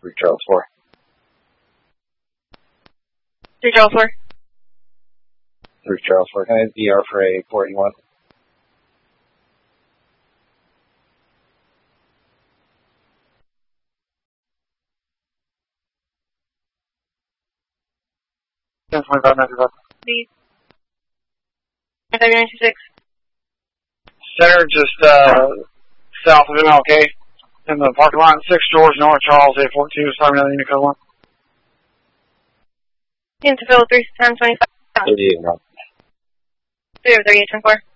3 Charles 4. 3 Charles 4. 3 Charles 4. Can I have DR for a 41? Please. 596. Center, just south of MLK, in the parking lot, 6 George, North Charles, 842, sorry, another unit code 1. Into Phil 3 1025. 38 now. 3 38 24.